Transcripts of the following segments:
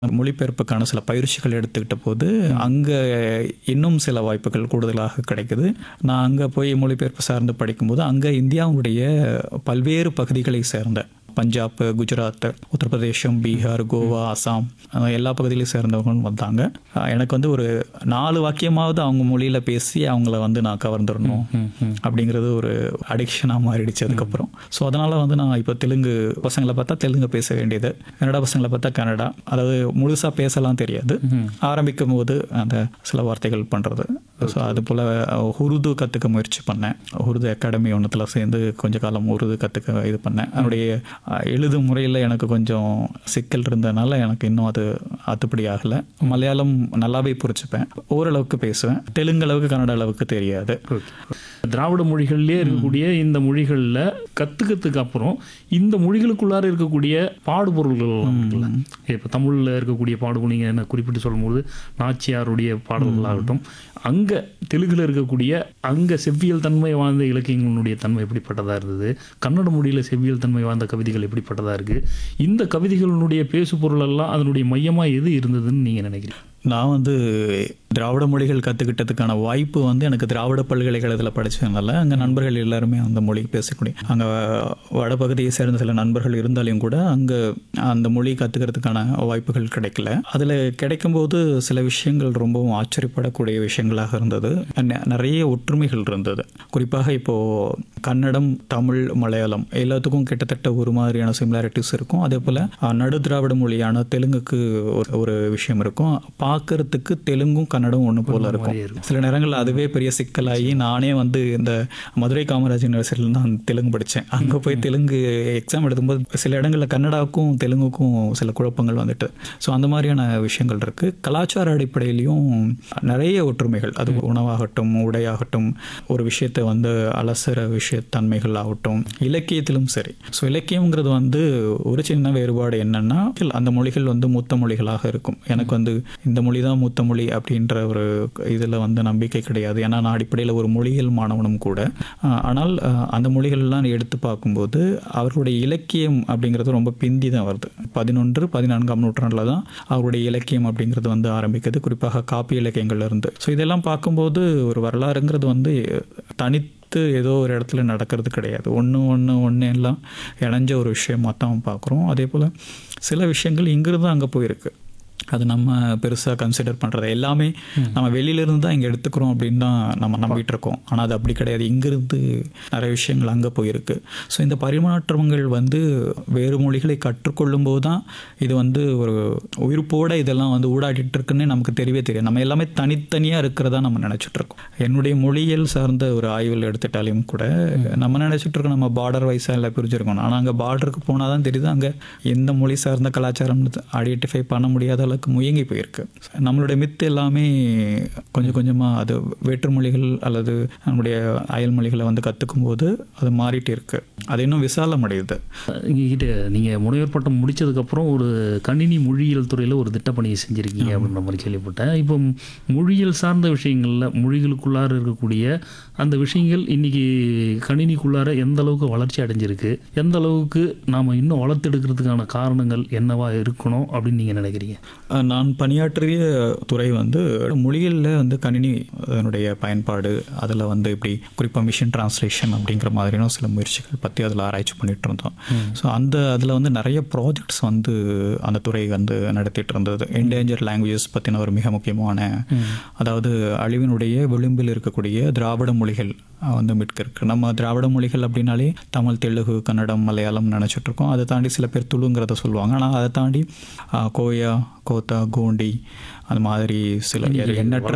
மொழிபெயர்ப்புக்கான சில பயிற்சிகள் எடுத்துக்கிட்ட போது அங்கே இன்னும் சில வாய்ப்புகள் கூடுதலாக கிடைக்குது. நான் அங்கே போய் மொழிபெயர்ப்பு சார்ந்து படிக்கும்போது அங்கே இந்தியாவுடைய பல்வேறு பகுதிகளை சேர்ந்த பஞ்சாப், குஜராத், உத்தரப்பிரதேசம், பீகார், கோவா, அசாம் எல்லா பகுதியிலையும் சேர்ந்தவங்களும் வந்தாங்க. எனக்கு வந்து ஒரு 4 வாக்கியமாவது அவங்க மொழியில் பேசி அவங்கள வந்து நான் கவர்ந்துடணும் அப்படிங்கிறது ஒரு அடிக்ஷனாக மாறிடுச்சு அதுக்கப்புறம். ஸோ அதனால் வந்து நான் இப்போ தெலுங்கு பசங்களை பார்த்தா தெலுங்கு பேச வேண்டியது, கன்னடா பசங்களை பார்த்தா கன்னடா, அதாவது முழுசாக பேசலாம் தெரியாது, ஆரம்பிக்கும் போது அந்த சில வார்த்தைகள் பண்ணுறது. ஸோ அது போல் உருது கற்றுக்க முயற்சி பண்ணேன். உருது அகாடமி ஒன்றத்தில் சேர்ந்து கொஞ்ச காலம் உருது கற்றுக்க இது பண்ணேன். அதனுடைய எழுதும் முறையில் எனக்கு கொஞ்சம் சிக்கல் இருந்ததுனால எனக்கு இன்னும் அது அத்துப்படி ஆகலை. மலையாளம் நல்லாவே புரிச்சுப்பேன், ஓரளவுக்கு பேசுவேன். தெலுங்கு அளவுக்கு கன்னட அளவுக்கு தெரியாது. திராவிட மொழிகள்லேயே இருக்கக்கூடிய இந்த மொழிகளில் கற்றுக்கிறதுக்கு அப்புறம் இந்த மொழிகளுக்குள்ளார இருக்கக்கூடிய பாடுபொருள்கள் இப்போ தமிழில் இருக்கக்கூடிய பாடுபொருள் நீங்கள் என்ன குறிப்பிட்டு சொல்லும்போது நாச்சியாருடைய பாடல்களாகட்டும், அங்கே தெலுங்கில் இருக்கக்கூடிய அங்கே செவ்வியல் தன்மை வாழ்ந்த இலக்கியங்களுடைய தன்மை எப்படிப்பட்டதாக இருந்தது, கன்னட மொழியில் செவ்வியல் தன்மை வாழ்ந்த கவிதைகள் எப்படிப்பட்டதாக இருக்குது, இந்த கவிதைகளுடைய பேசு பொருள் எல்லாம் அதனுடைய மையமாக எது இருந்ததுன்னு நீங்கள் நினைக்கிறீங்க? நான் வந்து திராவிட மொழிகள் கற்றுக்கிட்டதுக்கான வாய்ப்பு வந்து எனக்கு திராவிட பல்கலைக்கழகத்தில் படித்ததுனால அங்கே நண்பர்கள் எல்லாருமே அந்த மொழி பேசக்கூடிய அங்கே வடபகுதியை சேர்ந்த சில நண்பர்கள் இருந்தாலும் கூட அங்கே அந்த மொழி கற்றுக்கிறதுக்கான வாய்ப்புகள் கிடைக்கல. அதில் கிடைக்கும்போது சில விஷயங்கள் ரொம்பவும் ஆச்சரியப்படக்கூடிய விஷயங்களாக இருந்தது. நிறைய ஒற்றுமைகள் இருந்தது. குறிப்பாக இப்போது கன்னடம், தமிழ், மலையாளம் எல்லாத்துக்கும் கிட்டத்தட்ட ஒரு மாதிரியான சிமிலாரிட்டிஸ் இருக்கும். அதே போல் நடு திராவிட மொழியான தெலுங்குக்கு ஒரு விஷயம் இருக்கும். பார்க்கறதுக்கு தெலுங்கும் கன்னடம் ஒன்று போல இருக்கும். சில நேரங்கள் அதுவே பெரிய சிக்கலாகி நானே வந்து இந்த மதுரை காமராஜ் யூனிவர்சிட்டியில் தான் தெலுங்கு படித்தேன். அங்கே போய் தெலுங்கு எக்ஸாம் எழுதும்போது சில இடங்களில் கன்னடாவுக்கும் தெலுங்குக்கும் சில குழப்பங்கள் வந்துட்டு. ஸோ அந்த மாதிரியான விஷயங்கள் இருக்குது. கலாச்சார அடிப்படையிலையும் நிறைய ஒற்றுமைகள், அது உணவாகட்டும், உடையாகட்டும், ஒரு விஷயத்தை வந்து அலசர விஷயத்தன்மைகள் ஆகட்டும், இலக்கியத்திலும் சரி. ஸோ இலக்கியங்கிறது வந்து ஒரு சின்ன வேறுபாடு என்னென்னா அந்த மொழிகள் வந்து மூத்த மொழிகளாக இருக்கும். எனக்கு வந்து இந்த மொழி தான் மூத்த மொழி அப்படின்ற ஒரு இதில் வந்து நம்பிக்கை கிடையாது. ஏன்னா நான் அடிப்படையில் ஒரு மொழியியல் மாணவனும் கூட. ஆனால் அந்த மொழிகள்லாம் எடுத்து பார்க்கும்போது அவர்களுடைய இலக்கியம் அப்படிங்கிறது ரொம்ப பிந்தி தான் வருது. 11, 14ஆம் நூற்றாண்டில் தான் அவருடைய இலக்கியம் அப்படிங்கிறது வந்து ஆரம்பிக்குது, குறிப்பாக காப்பி இலக்கியங்கள்ல இருந்து. ஸோ இதெல்லாம் பார்க்கும்போது ஒரு வரலாறுங்கிறது வந்து தனித்து ஏதோ ஒரு இடத்துல நடக்கிறது கிடையாது. ஒன்று எல்லாம் இணைஞ்ச ஒரு விஷயமாக தான் பார்க்குறோம். அதே போல் சில விஷயங்கள் இங்கிருந்து அங்கே போயிருக்கு. அது நம்ம பெருசாக கன்சிடர் பண்ணுறது எல்லாமே நம்ம வெளியிலேருந்து தான் இங்கே எடுத்துக்கிறோம் அப்படின்னு தான் நம்ம நம்பிட்டு இருக்கோம். ஆனால் அது அப்படி கிடையாது. இங்கிருந்து நிறைய விஷயங்கள் அங்கே போயிருக்கு. ஸோ இந்த பரிமாற்றங்கள் வந்து வேறு மொழிகளை கற்றுக்கொள்ளும் போது தான் இது வந்து ஒரு உயிர்ப்போடு இதெல்லாம் வந்து ஊடாடிட்டு இருக்குன்னு நமக்கு தெரியவே தெரியாது. நம்ம எல்லாமே தனித்தனியாக இருக்கிறதா நம்ம நினச்சிட்ருக்கோம். என்னுடைய மொழியியல் சார்ந்த ஒரு ஆய்வில் எடுத்துட்டாலையும் கூட நம்ம நினச்சிட்ருக்கோம் நம்ம பார்டர் வைஸாக எல்லாம் பிரிஞ்சிருக்கணும். ஆனால் அங்கே பார்டருக்கு போனால் தான் தெரியுது அங்கே எந்த மொழி சார்ந்த கலாச்சாரம் ஐடென்டிஃபை பண்ண முடியாத அளவுக்கு முயங்கி போயிருக்கு. நம்மளுடைய மித்து எல்லாமே கொஞ்சம் கொஞ்சமாக அது வேற்றுமொழிகள் அல்லது நம்முடைய அயல் மொழிகளை வந்து கற்றுக்கும் போது அது மாறிட்டு இருக்கு. அது இன்னும் விசாலம் அடையுது. இங்கிட்ட நீங்கள் முனைவர் பட்டம் முடித்ததுக்கப்புறம் ஒரு கணினி மொழியியல் துறையில் ஒரு திட்டப்பணியை செஞ்சுருக்கீங்க அப்படின்ற மாதிரி கேள்விப்பட்டேன். இப்போ மொழியியல் சார்ந்த விஷயங்களில் மொழிகளுக்குள்ளார இருக்கக்கூடிய அந்த விஷயங்கள் இன்றைக்கி கணினிக்குள்ளார எந்த அளவுக்கு வளர்ச்சி அடைஞ்சிருக்கு, எந்த அளவுக்கு நாம் இன்னும் வளர்த்தெடுக்கிறதுக்கான காரணங்கள் என்னவா இருக்கணும் அப்படின்னு நீங்கள் நினைக்கிறீங்க? நான் பணியாற்றிய துறை வந்து மொழிகளில் வந்து கணினி அதனுடைய பயன்பாடு, அதில் வந்து இப்படி குறிப்பாக மிஷின் டிரான்ஸ்லேஷன் அப்படிங்கிற மாதிரியான சில முயற்சிகள் பற்றி அதில் ஆராய்ச்சி பண்ணிகிட்டு இருந்தோம். ஸோ அதில் வந்து நிறைய ப்ராஜெக்ட்ஸ் வந்து அந்த துறை வந்து நடத்திட்டு இருந்தது. என்டேஞ்சர் லாங்குவேஜஸ் பற்றின ஒரு மிக முக்கியமான, அதாவது அழிவினுடைய விளிம்பில் இருக்கக்கூடிய திராவிட மொழிகள் வந்து மீட்க இருக்கு. நம்ம திராவிட மொழிகள் அப்படின்னாலே தமிழ், தெலுங்கு, கன்னடம், மலையாளம் நினச்சிட்ருக்கோம். அதை தாண்டி சில பேர் துளுங்கிறத சொல்லுவாங்க. ஆனால் அதை தாண்டி கோயா, கோத்தா, கோண்டி அந்த மாதிரி சில எண்ணற்ற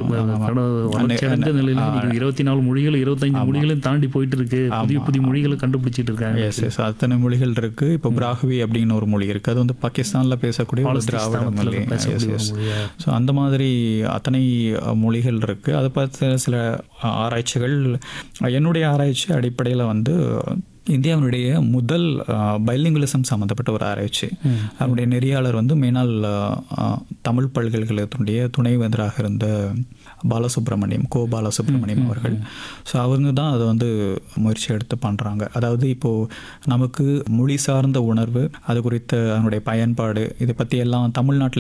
24 மொழிகள் 25 மொழிகளையும் தாண்டி போயிட்டு இருக்கு. புதிய புதிய மொழிகளை கண்டுபிடிச்சிட்டு இருக்காங்க. எஸ் அத்தனை மொழிகள் இருக்குது. இப்போ பிராஹ்வி அப்படின்னு ஒரு மொழி இருக்குது. அது வந்து பாகிஸ்தானில் பேசக்கூடிய ஒரு திராவிட மொழி. ஸோ அந்த மாதிரி அத்தனை மொழிகள் இருக்குது. அதை பார்த்து சில ஆராய்ச்சிகள், என்னுடைய ஆராய்ச்சி அடிப்படையில் வந்து இந்தியாவினுடைய முதல் பைலிங்குலிசம் சம்மந்தப்பட்ட ஒரு ஆராய்ச்சி. அவருடைய நெறியாளர் வந்து மேனாள் தமிழ் பல்கலைக்கழகத்தினுடைய துணைவேந்தராக இருந்த பாலசுப்ரமணியம் அவர்கள். ஸோ அவங்க தான் அதை வந்து முயற்சி எடுத்து பண்ணுறாங்க. அதாவது இப்போது நமக்கு மொழி சார்ந்த உணர்வு, அது குறித்த அதனுடைய பயன்பாடு, இதை பற்றி எல்லாம் தமிழ்நாட்டில்